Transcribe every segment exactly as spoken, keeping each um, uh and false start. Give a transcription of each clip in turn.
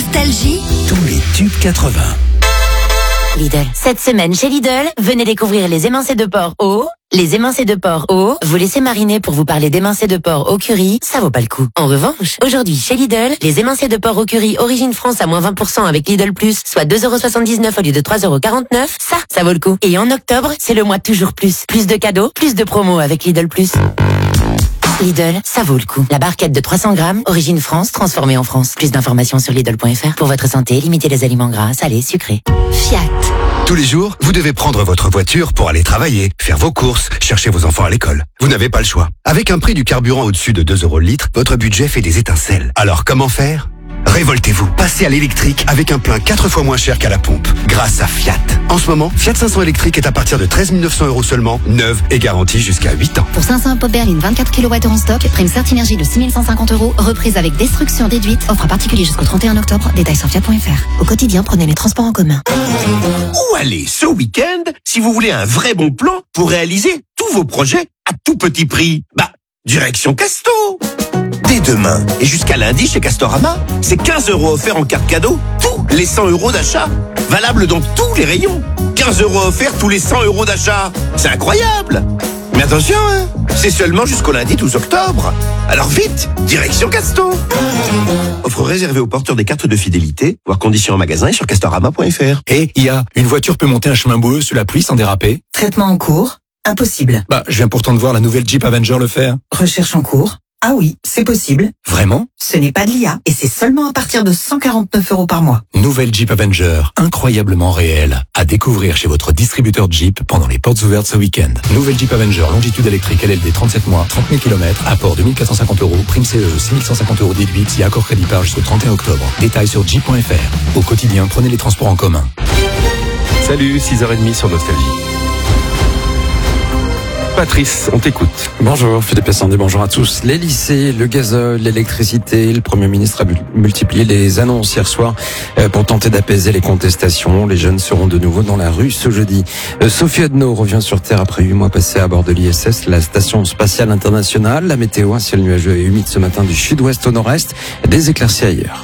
Nostalgie. Tous les tubes quatre-vingts. Lidl. Cette semaine chez Lidl, venez découvrir les émincés de porc au... Les émincés de porc au... Vous laissez mariner pour vous parler d'émincés de porc au curry, ça vaut pas le coup. En revanche, aujourd'hui chez Lidl, les émincés de porc au curry Origine France à moins vingt pour cent avec Lidl Plus, soit deux euros soixante-dix-neuf au lieu de trois euros quarante-neuf, ça, ça vaut le coup. Et en octobre, c'est le mois toujours plus. Plus de cadeaux, plus de promos avec Lidl Plus. Lidl, ça vaut le coup. La barquette de trois cents grammes, Origine France, transformée en France. Plus d'informations sur Lidl point F R. Pour votre santé, limitez les aliments gras, salés, sucrés. Fiat. Tous les jours, vous devez prendre votre voiture pour aller travailler, faire vos courses, chercher vos enfants à l'école. Vous n'avez pas le choix. Avec un prix du carburant au-dessus de deux euros le litre, votre budget fait des étincelles. Alors comment faire ? Révoltez-vous. Passez à l'électrique avec un plein quatre fois moins cher qu'à la pompe. Grâce à Fiat. En ce moment, Fiat cinq cents électrique est à partir de treize mille neuf cents euros seulement, neuve et garantie jusqu'à huit ans. Pour cinq cents pop berline vingt-quatre kilowattheures en stock, prime Certinergie de six mille cent cinquante euros, reprise avec destruction déduite, offre à particulier jusqu'au trente et un octobre, détails sur fiat point F R. Au quotidien, prenez les transports en commun. Où aller ce week-end si vous voulez un vrai bon plan pour réaliser tous vos projets à tout petit prix? Bah, direction Casto. Dès demain et jusqu'à lundi chez Castorama, c'est quinze euros offerts en carte cadeau tous les cent euros d'achat. Valable dans tous les rayons. quinze euros offerts tous les cent euros d'achat. C'est incroyable. Mais attention, hein, c'est seulement jusqu'au lundi douze octobre. Alors vite, direction Casto. Offre réservée aux porteurs des cartes de fidélité, voire conditions en magasin et sur castorama point F R. Et I A, une voiture peut monter un chemin boueux sous la pluie sans déraper? Traitement en cours. Impossible. Bah, je viens pourtant de voir la nouvelle Jeep Avenger le faire. Recherche en cours. Ah oui, c'est possible. Vraiment? Ce n'est pas de l'I A et c'est seulement à partir de cent quarante-neuf euros par mois. Nouvelle Jeep Avenger, incroyablement réelle. À découvrir chez votre distributeur Jeep pendant les portes ouvertes ce week-end. Nouvelle Jeep Avenger, longitude électrique L L D trente-sept mois, trente mille kilomètres, apport deux mille quatre cent cinquante euros, prime C E, six mille cent cinquante euros déduite si accord crédit par jusqu'au trente et un octobre. Détails sur jeep point F R. Au quotidien, prenez les transports en commun. Salut, six heures trente sur Nostalgie. Patrice, on t'écoute. Bonjour Philippe et Sandy, bonjour à tous. Les lycées, le gazole, l'électricité, le Premier ministre a multiplié les annonces hier soir pour tenter d'apaiser les contestations. Les jeunes seront de nouveau dans la rue ce jeudi. Sophie Adno revient sur Terre après huit mois passés à bord de l'I S S, la station spatiale internationale. La météo, un ciel nuageux et humide ce matin du sud-ouest au nord-est, des éclaircies ailleurs.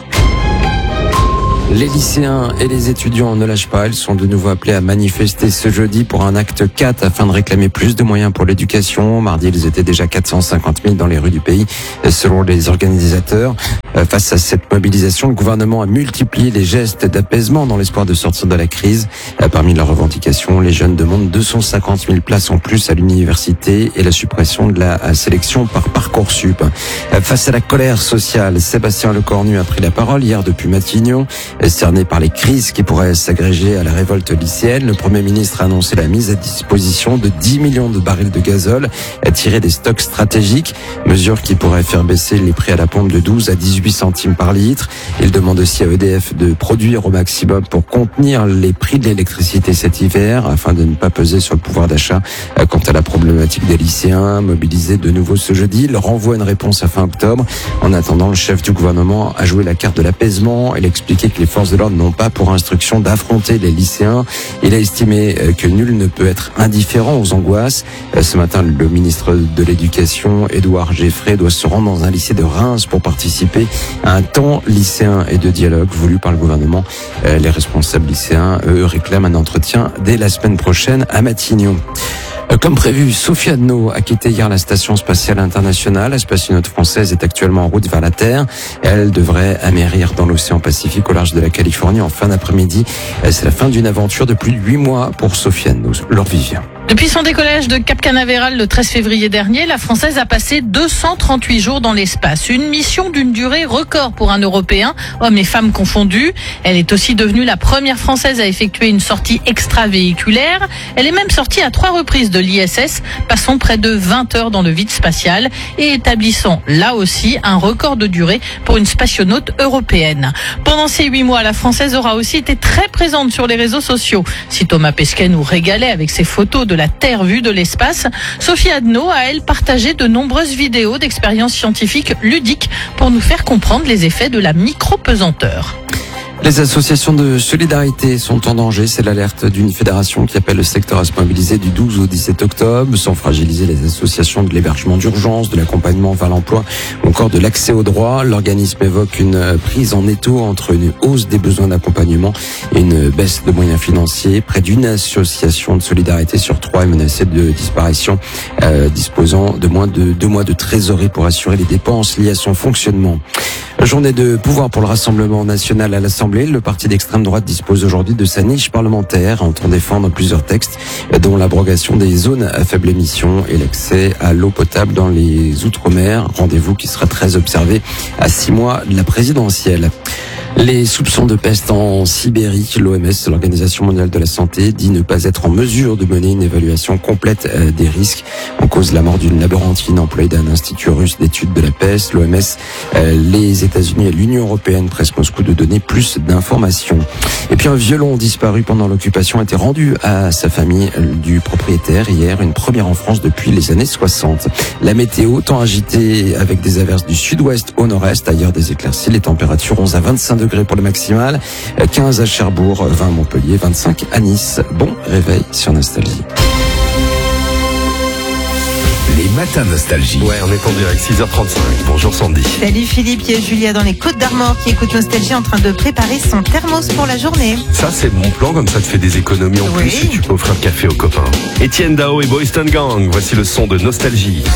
Les lycéens et les étudiants ne lâchent pas. Ils sont de nouveau appelés à manifester ce jeudi pour un acte quatre afin de réclamer plus de moyens pour l'éducation. Mardi, ils étaient déjà quatre cent cinquante mille dans les rues du pays, selon les organisateurs. Face à cette mobilisation, le gouvernement a multiplié les gestes d'apaisement dans l'espoir de sortir de la crise. Parmi leurs revendications, les jeunes demandent deux cent cinquante mille places en plus à l'université et la suppression de la sélection par Parcoursup. Face à la colère sociale, Sébastien Lecornu a pris la parole hier depuis Matignon. Cerné par les crises qui pourraient s'agréger à la révolte lycéenne, le Premier ministre a annoncé la mise à disposition de dix millions de barils de gazole tirés des stocks stratégiques, mesure qui pourrait faire baisser les prix à la pompe de douze à dix-huit centimes par litre. Il demande aussi à E D F de produire au maximum pour contenir les prix de l'électricité cet hiver afin de ne pas peser sur le pouvoir d'achat. Quant à la problématique des lycéens mobilisés de nouveau ce jeudi, il renvoie une réponse à fin octobre. En attendant, le chef du gouvernement a joué la carte de l'apaisement. Il a expliqué que les forces de l'ordre n'ont pas pour instruction d'affronter les lycéens. Il a estimé que nul ne peut être indifférent aux angoisses. Ce matin, le ministre de l'Éducation, Édouard Geffray, doit se rendre dans un lycée de Reims pour participer à un temps lycéen et de dialogue voulu par le gouvernement. Les responsables lycéens, eux, réclament un entretien dès la semaine prochaine à Matignon. Comme prévu, Sophie Adno a quitté hier la station spatiale internationale. La spationaute française est actuellement en route vers la Terre. Elle devrait amérir dans l'océan Pacifique au large de la Californie en fin d'après-midi. C'est la fin d'une aventure de plus de huit mois pour Sophie Adno. Laure Vivien. Depuis son décollage de Cap Canaveral le treize février dernier, la Française a passé deux cent trente-huit jours dans l'espace. Une mission d'une durée record pour un Européen, hommes et femmes confondus. Elle est aussi devenue la première Française à effectuer une sortie extravéhiculaire. Elle est même sortie à trois reprises de l'I S S, passant près de vingt heures dans le vide spatial et établissant là aussi un record de durée pour une spationaute européenne. Pendant ces huit mois, la Française aura aussi été très présente sur les réseaux sociaux. Si Thomas Pesquet nous régalait avec ses photos de la Terre vue de l'espace, Sophie Adno a, elle, partagé de nombreuses vidéos d'expériences scientifiques ludiques pour nous faire comprendre les effets de la micro-pesanteur. Les associations de solidarité sont en danger. C'est l'alerte d'une fédération qui appelle le secteur à se mobiliser du douze au dix-sept octobre, sans fragiliser les associations de l'hébergement d'urgence, de l'accompagnement vers l'emploi ou encore de l'accès aux droits. L'organisme évoque une prise en étau entre une hausse des besoins d'accompagnement et une baisse de moyens financiers. Près d'une association de solidarité sur trois est menacée de disparition, euh, disposant de moins de deux mois de trésorerie pour assurer les dépenses liées à son fonctionnement. Journée de pouvoir pour le Rassemblement national à l'Assemblée. Le parti d'extrême droite dispose aujourd'hui de sa niche parlementaire, entend défendre plusieurs textes, dont l'abrogation des zones à faible émission et l'accès à l'eau potable dans les Outre-mer. Rendez-vous qui sera très observé à six mois de la présidentielle. Les soupçons de peste en Sibérie, l'O M S, l'Organisation mondiale de la santé, dit ne pas être en mesure de mener une évaluation complète des risques. En cause la mort d'une laborantine employée d'un institut russe d'études de la peste. L'O M S, les États-Unis et l'Union européenne pressent Moscou de donner plus d'informations. Et puis un violon disparu pendant l'occupation a été rendu à sa famille du propriétaire hier, une première en France depuis les années soixante. La météo, temps agité avec des averses du sud-ouest au nord-est, ailleurs des éclaircies, les températures onze à vingt-cinq degrés pour le maximal, quinze à Cherbourg, vingt à Montpellier, vingt-cinq à Nice. Bon réveil sur Nostalgie. Les matins Nostalgie. Ouais, on est en direct, six heures trente-cinq. Bonjour Sandy. Salut Philippe, il y a Julia dans les Côtes d'Armor qui écoute Nostalgie en train de préparer son thermos pour la journée. Ça, c'est mon plan, comme ça te fait des économies en Oui. plus et tu peux offrir le café aux copains. Étienne Dao et Boys Town Gang, voici le son de Nostalgie.